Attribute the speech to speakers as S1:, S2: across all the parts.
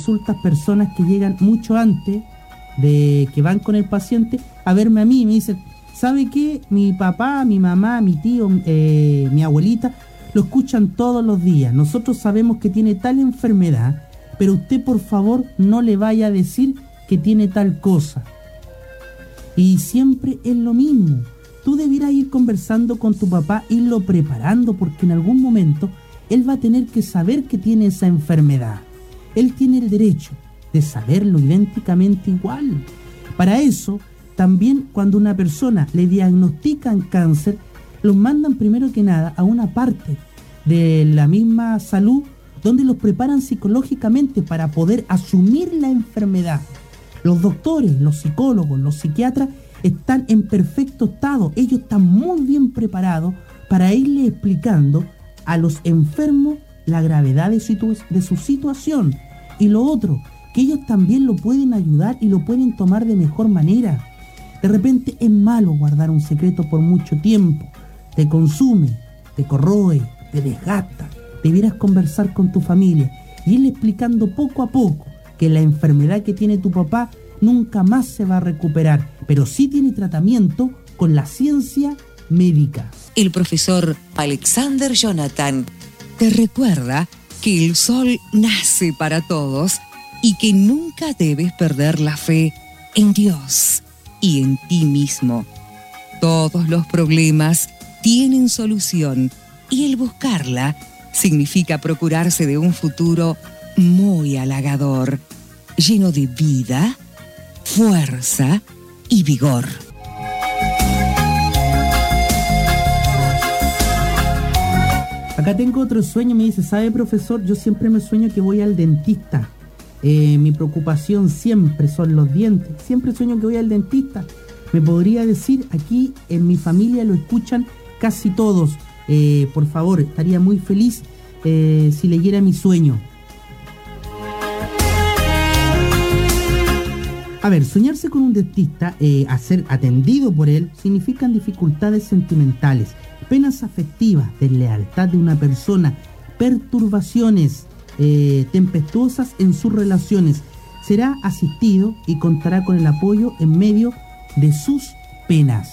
S1: consultas personas que llegan mucho antes de que van con el paciente a verme a mí y me dicen, ¿sabe qué? Mi papá, mi mamá, mi tío, mi abuelita lo escuchan todos los días. Nosotros sabemos que tiene tal enfermedad, pero usted por favor no le vaya a decir que tiene tal cosa. Y siempre es lo mismo. Tú debieras ir conversando con tu papá, irlo preparando, porque en algún momento él va a tener que saber que tiene esa enfermedad. Él tiene el derecho de saberlo idénticamente igual. Para eso, también cuando una persona le diagnostican cáncer, los mandan primero que nada a una parte de la misma salud donde los preparan psicológicamente para poder asumir la enfermedad. Los doctores, los psicólogos, los psiquiatras están en perfecto estado. Ellos están muy bien preparados para irle explicando a los enfermos la gravedad de su situación. Y lo otro, que ellos también lo pueden ayudar y lo pueden tomar de mejor manera. De repente es malo guardar un secreto por mucho tiempo. Te consume, te corroe, te desgasta. Debieras conversar con tu familia y irle explicando poco a poco que la enfermedad que tiene tu papá nunca más se va a recuperar, pero sí tiene tratamiento con la ciencia médica.
S2: El profesor Alexander Jonathan te recuerda que el sol nace para todos y que nunca debes perder la fe en Dios y en ti mismo. Todos los problemas tienen solución y el buscarla significa procurarse de un futuro muy halagador, lleno de vida, fuerza y vigor.
S1: Acá tengo otro sueño, me dice, ¿sabe, profesor? Yo siempre me sueño que voy al dentista. Mi preocupación siempre son los dientes. Siempre sueño que voy al dentista. Me podría decir, aquí en mi familia lo escuchan casi todos. Por favor, estaría muy feliz si leyera mi sueño. A ver, soñarse con un dentista, a ser atendido por él, significan dificultades sentimentales, penas afectivas, deslealtad de una persona, perturbaciones tempestuosas en sus relaciones. Será asistido y contará con el apoyo en medio de sus penas.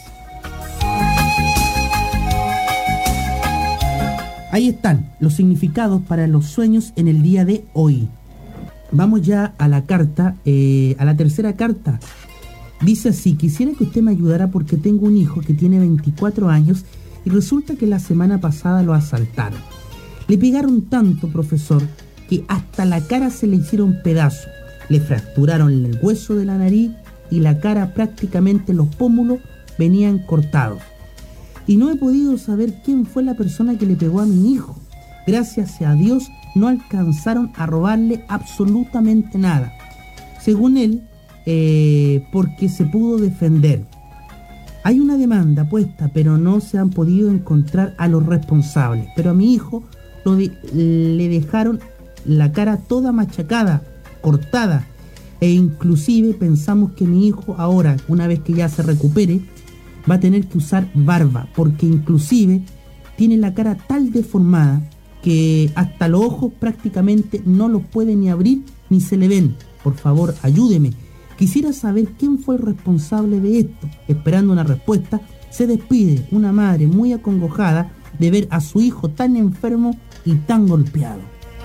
S1: Ahí están los significados para los sueños en el día de hoy. Vamos ya a la carta, a la tercera carta. Dice así: quisiera que usted me ayudara porque tengo un hijo que tiene 24 años y resulta que la semana pasada lo asaltaron. Le pegaron tanto, profesor, que hasta la cara se le hicieron pedazos. Le fracturaron el hueso de la nariz y la cara, prácticamente los pómulos venían cortados. Y no he podido saber quién fue la persona que le pegó a mi hijo. Gracias a Dios no alcanzaron a robarle absolutamente nada. Según él, porque se pudo defender. Hay una demanda puesta, pero no se han podido encontrar a los responsables. Pero a mi hijo le dejaron la cara toda machacada, cortada. E inclusive pensamos que mi hijo ahora, una vez que ya se recupere, va a tener que usar barba, porque inclusive tiene la cara tal deformada que hasta los ojos prácticamente no los puede ni abrir ni se le ven. Por favor, ayúdeme. Quisiera saber quién fue el responsable de esto. Esperando una respuesta, se despide una madre muy acongojada de ver a su hijo tan enfermo y tan golpeado.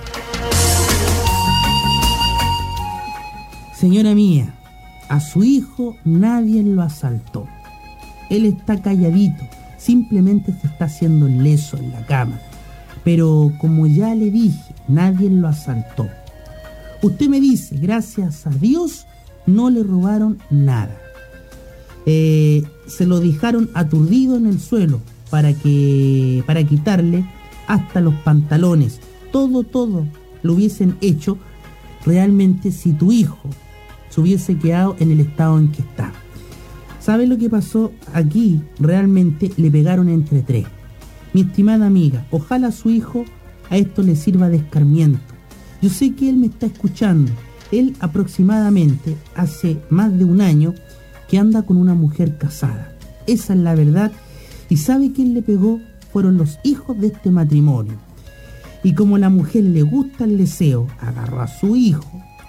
S1: Señora mía, a su hijo nadie lo asaltó. Él está calladito, simplemente se está haciendo leso en la cama. Pero como ya le dije, nadie lo asaltó. Usted me dice, gracias a Dios, no le robaron nada. Se lo dejaron aturdido en el suelo para quitarle hasta los pantalones. Todo lo hubiesen hecho realmente si tu hijo se hubiese quedado en el estado en que está. ¿Sabe lo que pasó aquí? Realmente le pegaron entre tres. Mi estimada amiga, ojalá a su hijo a esto le sirva de escarmiento. Yo sé que él me está escuchando. Él aproximadamente hace más de un año que anda con una mujer casada. Esa es la verdad. Y sabe quién le pegó, fueron los hijos de este matrimonio. Y como a la mujer le gusta el deseo, agarró a su hijo,